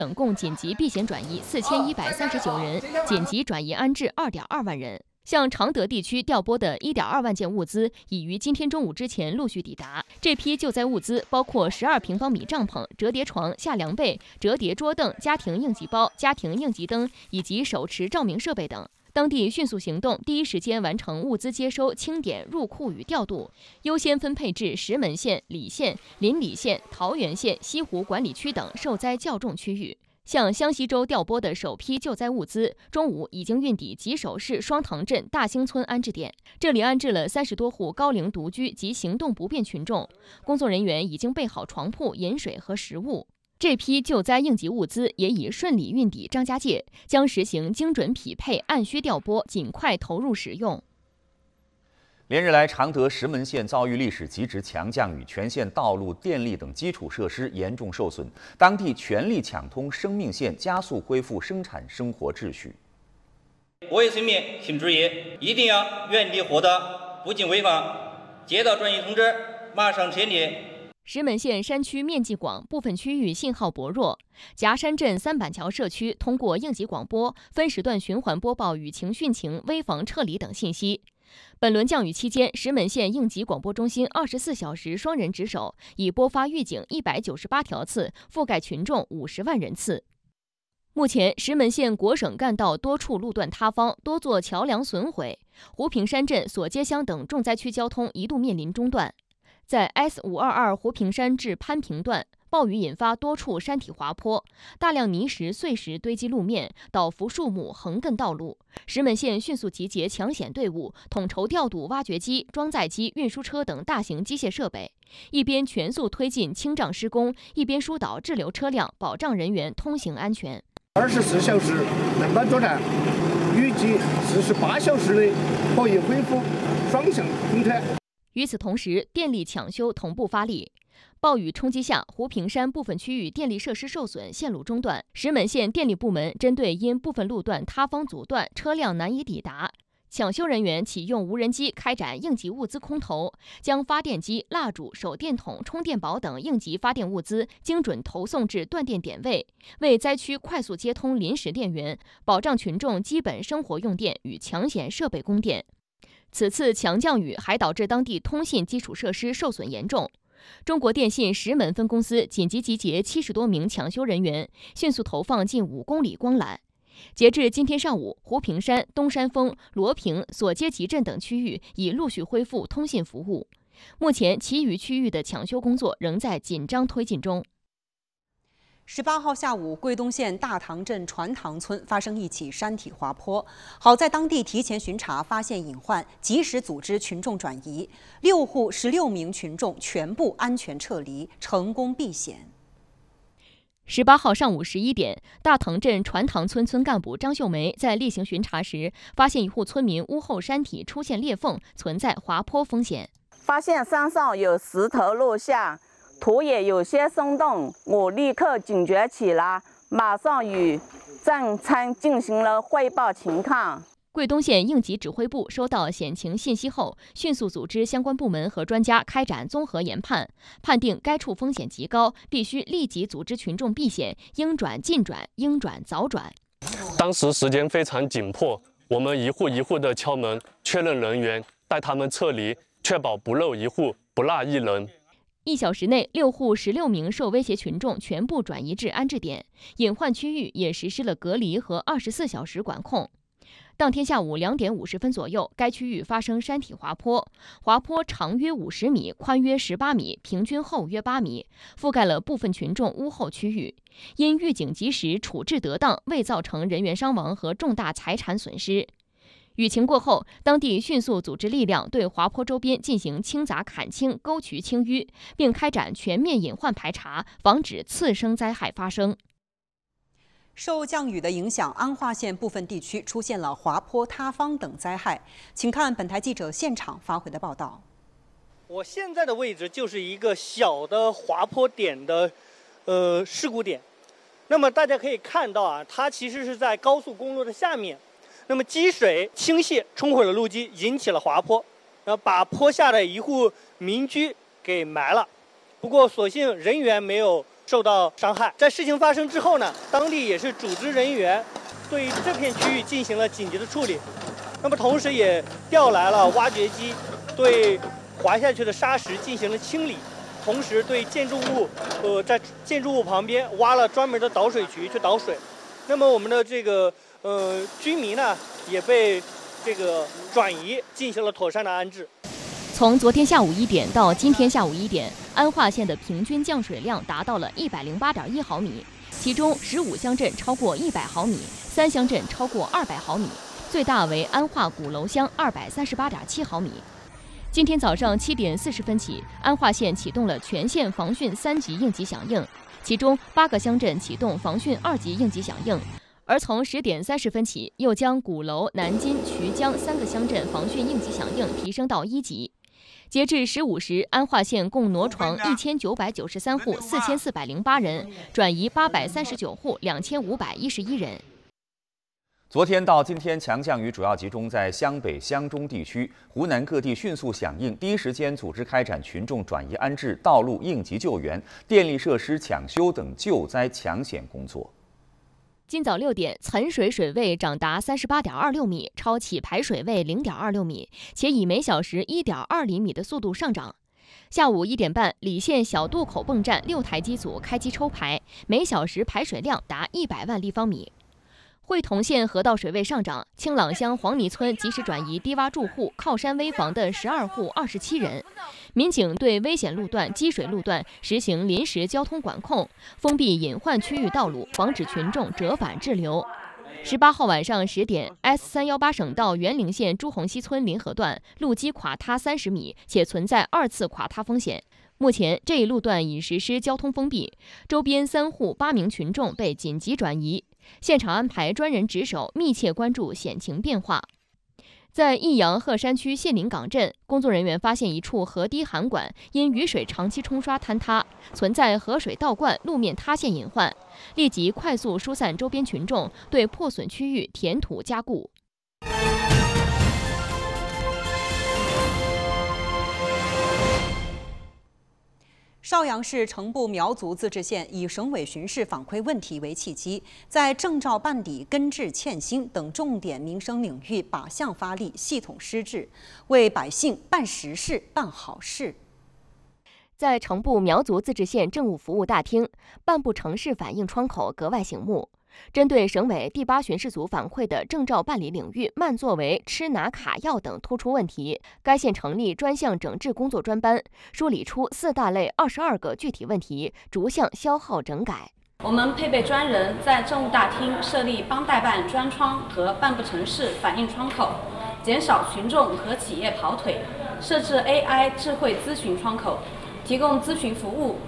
等共紧急避险转移4139人，紧急转移安置2.2万人。向常德地区调拨的1.2万件物资已于今天中午之前陆续抵达。这批救灾物资包括12平方米帐篷、折叠床、下凉被、折叠桌凳、家庭应急包、家庭应急灯以及手持照明设备等。当地迅速行动，第一时间完成物资接收、清点、入库与调度，优先分配至石门县、澧县、临澧县、桃源县、西湖管理区等受灾较重区域。向湘西州调拨的首批救灾物资，中午已经运抵吉首市双塘镇大兴村安置点，这里安置了30多户高龄独居及行动不便群众，工作人员已经备好床铺、饮水和食物。这批救灾应急物资也已顺利运抵张家界，将实行精准匹配、按需调拨，尽快投入使用。 连日来，常德石门县遭遇历史极值强降雨，全县道路、电力等基础设施严重受损，当地全力抢通生命线，加速恢复生产生活秩序。 我为生命请注意，一定要原地获得，不进违法。接到转移通知，马上撤离。 石门县山区面积广，部分区域信号薄弱。夹山镇三板桥社区通过应急广播分时段循环播报雨情、汛情、危防撤离等信息。本轮降雨期间，石门县应急广播中心24小时双人值守，已拨发预警198条次，覆盖群众50万人次。目前，石门县国省干道多处路段塌方，多座桥梁损毁，湖平山镇、索街乡等重灾区交通一度面临中断。在 S522 湖平山至潘平段，暴雨引发多处山体滑坡，大量泥石、碎石堆积路面，倒伏树木，横亘道路。石门县迅速集结抢险队伍，统筹调度挖掘机、装载机、运输车等大型机械设备，一边全速推进清障施工，一边疏导滞留车辆，保障人员通行安全。 24小时轮班作战，预计48小时内可以恢复双向通车。 与此同时，电力抢修同步发力。暴雨冲击下，湖平山部分区域电力设施受损，线路中断。石门县电力部门针对因部分路段塌方阻断，车辆难以抵达，抢修人员启用无人机开展应急物资空投，将发电机、蜡烛、手电筒、充电宝等应急发电物资精准投送至断电点位，为灾区快速接通临时电源，保障群众基本生活用电与抢险设备供电。此次强降雨还导致当地通信基础设施受损严重。中国电信石门分公司紧急集结70多名抢修人员，迅速投放近5公里光缆。截至今天上午，湖平山、东山峰、罗平、索街集镇等区域已陆续恢复通信服务。目前，其余区域的抢修工作仍在紧张推进中。 18号下午，贵东县大塘镇船塘村发生一起山体滑坡，好在当地提前巡查，发现隐患，及时组织群众转移，6户16名群众全部安全撤离，成功避险。 18号上午11点，大塘镇船塘村村干部张秀梅在例行巡查时，发现一户村民屋后山体出现裂缝，存在滑坡风险。 发现山上有石头落下，土也有些松动，我立刻警觉起来，马上与镇参进行了汇报情况。 贵东县应急指挥部收到险情信息后，迅速组织相关部门和专家开展综合研判，判定该处风险极高，必须立即组织群众避险，应转尽转，应转早转。 当时时间非常紧迫，我们一户一户的敲门，确认人员，带他们撤离，确保不漏一户，不落一人。 1小时内，6户16名受威胁群众全部转移至安置点，隐患区域也实施了隔离和24小时管控。当天下午2点50分左右，该区域发生山体滑坡，滑坡长约50米，宽约18米，平均厚约8米，覆盖了部分群众屋后区域。因预警及时，处置得当，未造成人员伤亡和重大财产损失。雨情过后，当地迅速组织力量对滑坡周边进行清杂砍清、沟渠清淤，并开展全面隐患排查，防止次生灾害发生。 受降雨的影响，安化县部分地区出现了滑坡、塌方等灾害。请看本台记者现场发回的报道。 我现在的位置就是一个小的滑坡点的事故点。那么大家可以看到啊，它其实是在高速公路的下面。那么积水倾泻冲毁了路基，引起了滑坡，然后把坡下的一户民居给埋了。不过所幸人员没有受到伤害。在事情发生之后呢，当地也是组织人员对这片区域进行了紧急的处理，那么同时也调来了挖掘机，对滑下去的沙石进行了清理，同时对建筑物，在建筑物旁边挖了专门的导水渠去导水。那么我们的这个居民呢，也被这个转移进行了妥善的安置。 从昨天下午1点到今天下午1点，安化县的平均降水量达到了108.1毫米，其中15乡镇超过100毫米，3乡镇超过200毫米，最大为安化鼓楼乡238.7毫米。今天早上7点40分起，安化县启动了全县防汛3级应急响应，其中8个乡镇启动防汛2级应急响应。而从10点30分起，又将鼓楼、南津、衢江3个乡镇防汛应急响应提升到1级。截至15时，安化县共挪床1993户4408人，转移839户2511人。 昨天到今天，强降雨主要集中在湘北、湘中地区，湖南各地迅速响应，第一时间组织开展群众转移安置、道路应急救援、电力设施抢修等救灾抢险工作。 今早6点，岑水水位涨达38.26米，超起排水位0.26米，且以每小时1.2厘米的速度上涨。下午1点半，礼县小渡口泵站6台机组开机抽排，每小时排水量达100万立方米。会同县河道水位上涨，清朗乡黄泥村及时转移低洼住户、靠山危房的12户27人。民警对危险路段、积水路段实行临时交通管控，封闭隐患区域道路，防止群众折返滞留。18号晚上10点 ，S318省道沅陵县朱洪溪村临河段路基垮塌30米，且存在2次垮塌风险。目前这一路段已实施交通封闭，周边3户8名群众被紧急转移。现场安排专人值守，密切关注险情变化。在益阳鹤山区谢林岗镇，工作人员发现一处河堤涵管因雨水长期冲刷坍塌，存在河水倒灌、路面塌陷隐患，立即快速疏散周边群众，对破损区域填土加固。 邵阳市城部苗族自治县以省委巡视反馈问题为契机，在证照办理、根治欠薪等重点民生领域靶向发力，系统施治，为百姓办实事、办好事。 在城部苗族自治县政务服务大厅，办部城市反映窗口格外醒目。针对省委第8巡视组反馈的证照办理领域慢作为、吃拿卡要等突出问题，该县成立专项整治工作专班，梳理出4大类22个具体问题，逐项消耗整改。 我们配备专人在政务大厅设立帮代办专窗和办部城市反映窗口，减少群众和企业跑腿，设置 AI 智慧咨询窗口，提供咨询服务，